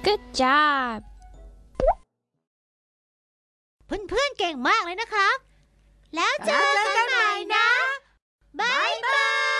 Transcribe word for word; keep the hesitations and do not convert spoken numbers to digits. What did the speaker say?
Good job เพื่อนๆเก่งมากเลยนะครับ